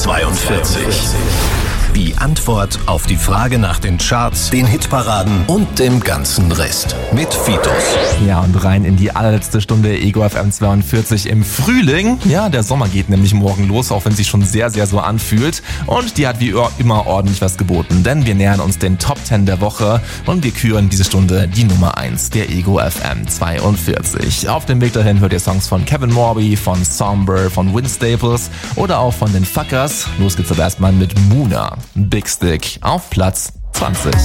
42. Die Antwort auf die Frage nach den Charts, den Hitparaden und dem ganzen Rest. Mit Fitus. Ja, und rein in die allerletzte Stunde Ego FM 42 im Frühling. Ja, der Sommer geht nämlich morgen los, auch wenn sich schon sehr, sehr so anfühlt. Und die hat wie immer ordentlich was geboten, denn wir nähern uns den Top 10 der Woche und wir küren diese Stunde die Nummer 1 der Ego FM 42. Auf dem Weg dahin hört ihr Songs von Kevin Morby, von Somber, von Win Staples oder auch von den Fuckers. Los geht's aber erstmal mit Muna. Big Stick auf Platz 20.